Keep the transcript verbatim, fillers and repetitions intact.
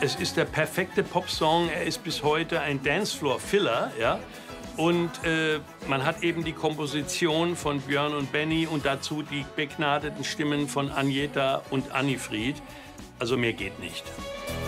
Es ist der perfekte Popsong. Er ist bis heute ein Dancefloor-Filler, ja. Und äh, man hat eben die Komposition von Björn und Benny und dazu die begnadeten Stimmen von Agneta und Annifried. Also mehr geht nicht.